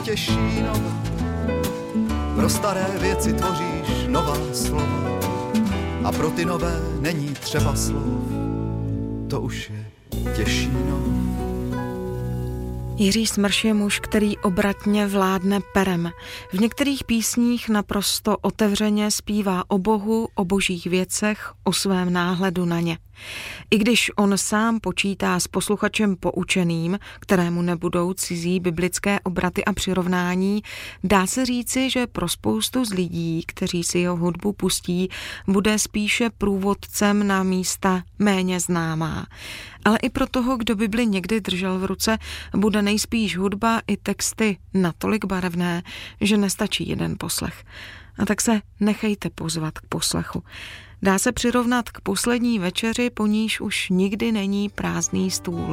těší nové. Pro staré věci tvoříš nová slova a pro ty nové není třeba slov. To už je těžší, no. Jiří Smrš je muž, který obratně vládne perem. V některých písních naprosto otevřeně zpívá o Bohu, o božích věcech, o svém náhledu na ně. I když on sám počítá s posluchačem poučeným, kterému nebudou cizí biblické obraty a přirovnání, dá se říci, že pro spoustu z lidí, kteří si jeho hudbu pustí, bude spíše průvodcem na místa méně známá. Ale i pro toho, kdo Bibli někdy držel v ruce, bude nejspíš hudba i texty natolik barevné, že nestačí jeden poslech. A tak se nechejte pozvat k poslechu. Dá se přirovnat k poslední večeři, po níž už nikdy není prázdný stůl.